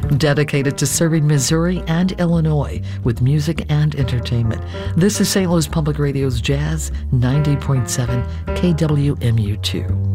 dedicated to serving Missouri and Illinois with music and entertainment. This is St. Louis Public Radio's Jazz 90.7 KWMU2.